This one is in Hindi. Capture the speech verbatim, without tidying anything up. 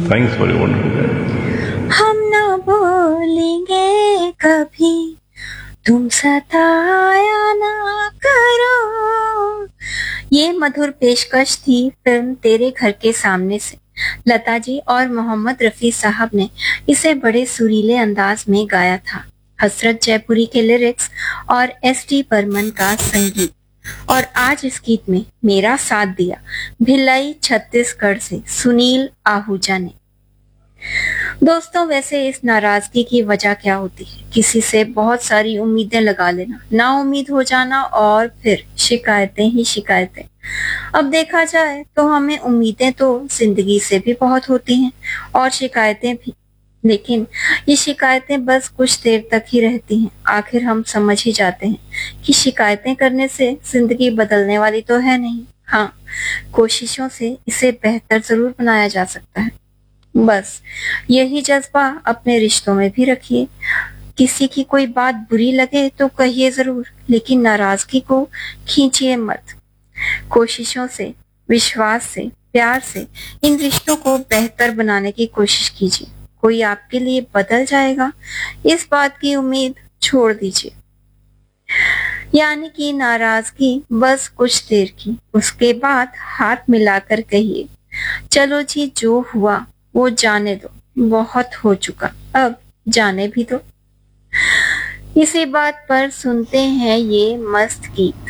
Thanks for your wonderful guidance. हम ना बोलेंगे कभी तुम सताया ना करो। ये मधुर पेशकश थी फिल्म तेरे घर के सामने से। लता जी और मोहम्मद रफी साहब ने इसे बड़े सुरीले अंदाज में गाया था। हसरत जयपुरी के लिरिक्स और एस टी बर्मन का संगीत। और आज इस गीत में मेरा साथ दिया भिलाई छत्तीसगढ़ से सुनील आहूजा ने। दोस्तों, वैसे इस नाराजगी की वजह क्या होती है? किसी से बहुत सारी उम्मीदें लगा लेना, ना उम्मीद हो जाना और फिर शिकायतें ही शिकायतें। अब देखा जाए तो हमें उम्मीदें तो जिंदगी से भी बहुत होती हैं और शिकायतें भी, लेकिन ये शिकायतें बस कुछ देर तक ही रहती हैं। आखिर हम समझ ही जाते हैं कि शिकायतें करने से जिंदगी बदलने वाली तो है नहीं। हाँ, कोशिशों से इसे बेहतर जरूर बनाया जा सकता है। बस यही जज्बा अपने रिश्तों में भी रखिए। किसी की कोई बात बुरी लगे तो कहिए जरूर, लेकिन नाराजगी को खींचिए मत। कोशिशों से, विश्वास से, प्यार से इन रिश्तों को बेहतर बनाने की कोशिश कीजिए। कोई आपके लिए बदल जाएगा, इस बात की उम्मीद छोड़ दीजिए। यानी कि नाराजगी बस कुछ देर की, उसके बाद हाथ मिलाकर कहिए, चलो जी जो हुआ वो जाने दो, बहुत हो चुका, अब जाने भी दो। इसी बात पर सुनते हैं ये मस्त गीत।